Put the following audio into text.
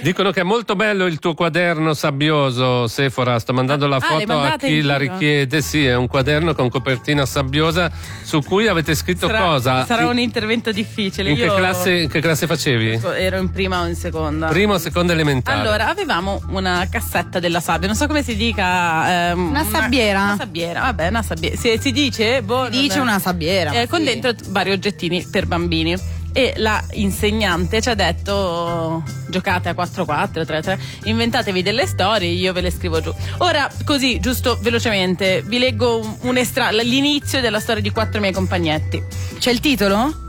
Dicono che è molto bello il tuo quaderno sabbioso, Sephora. Sto mandando la foto a chi la richiede. Sì, è un quaderno con copertina sabbiosa su cui avete scritto cosa? Sarà un intervento difficile. In che classe facevi? Ero in prima o in seconda. Prima o seconda elementare. Allora, avevamo una cassetta della sabbia, non so come si dica. Una sabbiera. Una sabbiera, vabbè, una sabbiera. Si dice? Dice una sabbiera. Con dentro vari oggettini per bambini. E la insegnante ci ha detto: giocate a 4-4, 3-3, inventatevi delle storie, io ve le scrivo giù. Ora, così, giusto velocemente, vi leggo l'inizio della storia di 4 miei compagnetti. C'è il titolo?